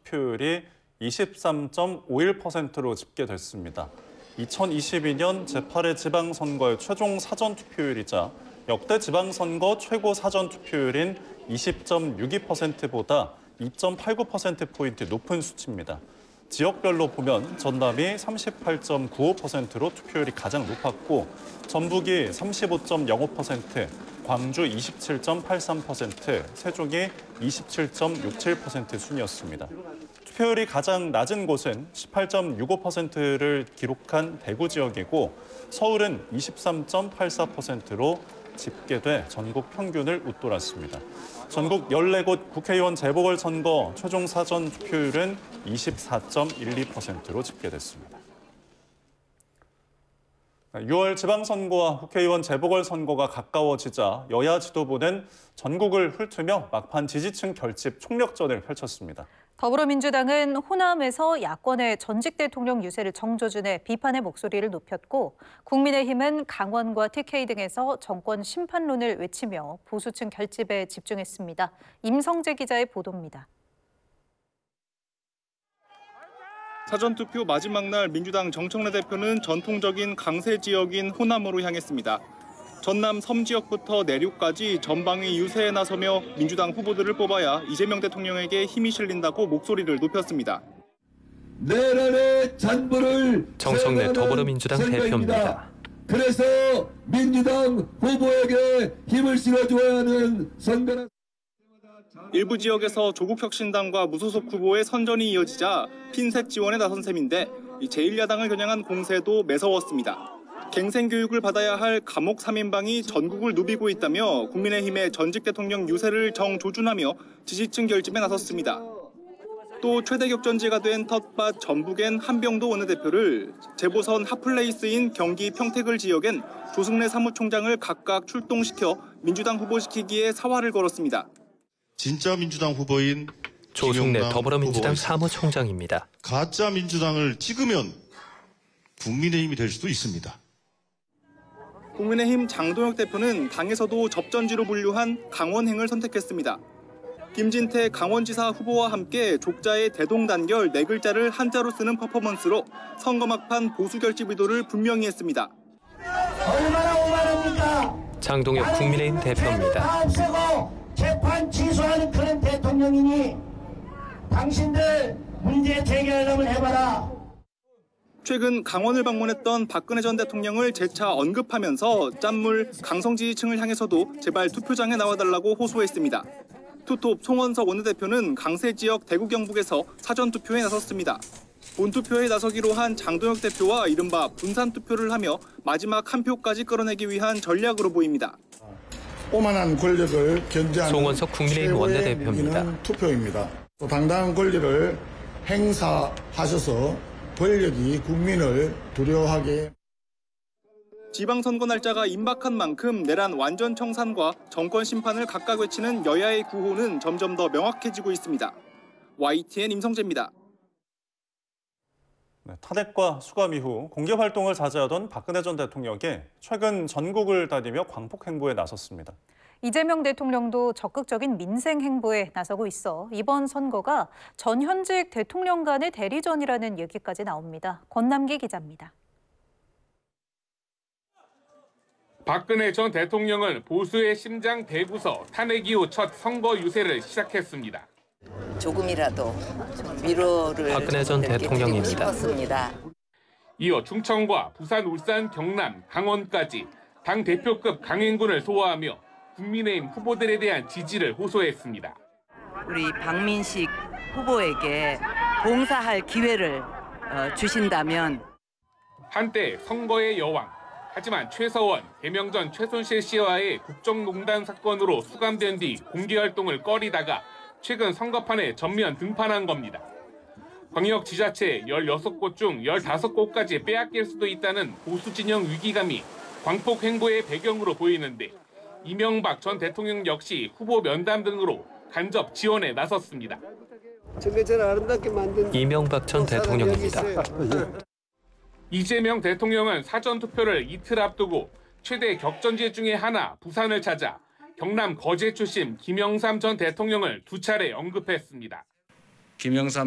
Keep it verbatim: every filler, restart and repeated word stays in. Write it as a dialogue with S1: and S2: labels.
S1: 투표율이 이십삼 점 오일 퍼센트로 집계됐습니다. 이천이십이 년 제팔 회 지방선거의 최종 사전투표율이자 역대 지방선거 최고 사전투표율인 이십 점 육이 퍼센트보다 이 점 팔구 퍼센트포인트 높은 수치입니다. 지역별로 보면 전남이 삼십팔 점 구오 퍼센트로 투표율이 가장 높았고 전북이 삼십오 점 영오 퍼센트, 광주 이십칠 점 팔삼 퍼센트, 세종이 이십칠 점 육칠 퍼센트 순이었습니다. 투표율이 가장 낮은 곳은 십팔 점 육오 퍼센트를 기록한 대구 지역이고 서울은 이십삼 점 팔사 퍼센트로 집계돼 전국 평균을 웃돌았습니다. 전국 열네 곳 국회의원 재보궐선거 최종 사전 투표율은 이십사 점 일이 퍼센트로 집계됐습니다. 유월 지방선거와 국회의원 재보궐선거가 가까워지자 여야 지도부는 전국을 훑으며 막판 지지층 결집 총력전을 펼쳤습니다.
S2: 더불어민주당은 호남에서 야권의 전직 대통령 유세를 정조준해 비판의 목소리를 높였고 국민의힘은 강원과 티케이 등에서 정권 심판론을 외치며 보수층 결집에 집중했습니다. 임성재 기자의 보도입니다.
S3: 사전투표 마지막 날 민주당 정청래 대표는 전통적인 강세 지역인 호남으로 향했습니다. 전남 섬 지역부터 내륙까지 전방위 유세에 나서며 민주당 후보들을 뽑아야 이재명 대통령에게 힘이 실린다고 목소리를 높였습니다.
S4: 내란의 잔불을
S5: 정청래 더불어민주당 대표입니다.
S4: 그래서 민주당 후보에게 힘을 실어줘야 하는 선거는
S3: 일부 지역에서 조국혁신당과 무소속 후보의 선전이 이어지자 핀셋 지원에 나선 셈인데 제일 야당을 겨냥한 공세도 매서웠습니다. 갱생교육을 받아야 할 감옥 삼 인방이 전국을 누비고 있다며 국민의힘의 전직 대통령 유세를 정조준하며 지지층 결집에 나섰습니다. 또 최대 격전지가 된 텃밭 전북엔 한병도 원내대표를, 재보선 핫플레이스인 경기 평택을 지역엔 조승래 사무총장을 각각 출동시켜 민주당 후보시키기에 사활을 걸었습니다.
S6: 진짜 민주당 후보인
S5: 조승래 더불어민주당 사무총장입니다.
S6: 가짜 민주당을 찍으면 국민의힘이 될 수도 있습니다.
S3: 국민의힘 장동혁 대표는 당에서도 접전지로 분류한 강원행을 선택했습니다. 김진태 강원지사 후보와 함께 족자의 대동단결 네 글자를 한자로 쓰는 퍼포먼스로 선거 막판 보수 결집 의도를 분명히 했습니다.
S7: 얼마나 오만합니까?
S5: 장동혁 국민의힘 대표입니다.
S7: 재판 취소하는 그런 대통령이니 당신들 문제 제기하려면 해봐라.
S3: 최근 강원을 방문했던 박근혜 전 대통령을 재차 언급하면서 짠물 강성 지지층을 향해서도 제발 투표장에 나와달라고 호소했습니다. 투톱 송원석 원내대표는 강세 지역 대구 경북에서 사전투표에 나섰습니다. 본투표에 나서기로 한 장동혁 대표와 이른바 분산투표를 하며 마지막 한 표까지 끌어내기 위한 전략으로 보입니다.
S8: 오만한 권력을 견제하는
S5: 송원석 국민의힘 원내대표입니다.
S8: 투표입니다. 또 당당한 권리를 행사하셔서 권력이 국민을 두려워하게.
S3: 지방선거 날짜가 임박한 만큼 내란 완전 청산과 정권 심판을 각각 외치는 여야의 구호는 점점 더 명확해지고 있습니다. 와이티엔 임성재입니다.
S1: 네, 탄핵과 수감 이후 공개 활동을 자제하던 박근혜 전 대통령이 최근 전국을 다니며 광폭 행보에 나섰습니다.
S2: 이재명 대통령도 적극적인 민생 행보에 나서고 있어 이번 선거가 전현직 대통령 간의 대리전이라는 얘기까지 나옵니다. 권남기 기자입니다.
S9: 박근혜 전 대통령은 보수의 심장 대구서 탄핵 이후 첫 선거 유세를 시작했습니다.
S10: 조금이라도 좀 위로를
S5: 박근혜 전 대통령입니다.
S10: 싶었습니다.
S9: 이어 충청과 부산, 울산, 경남, 강원까지 당 대표급 강행군을 소화하며 국민의힘 후보들에 대한 지지를 호소했습니다.
S10: 우리 박민식 후보에게 봉사할 기회를 주신다면.
S9: 한때 선거의 여왕, 하지만 최서원, 대명전 최순실 씨와의 국정농단 사건으로 수감된 뒤 공개활동을 꺼리다가 최근 선거판에 전면 등판한 겁니다. 광역지자체 열여섯 곳 중 열다섯 곳까지 빼앗길 수도 있다는 보수 진영 위기감이 광폭 행보의 배경으로 보이는데 이명박 전 대통령 역시 후보 면담 등으로 간접 지원에 나섰습니다.
S5: 이명박 전 대통령입니다.
S9: 이재명 대통령은 사전투표를 이틀 앞두고 최대 격전지 중에 하나 부산을 찾아 경남 거제 출신 김영삼 전 대통령을 두 차례 언급했습니다.
S11: 김영삼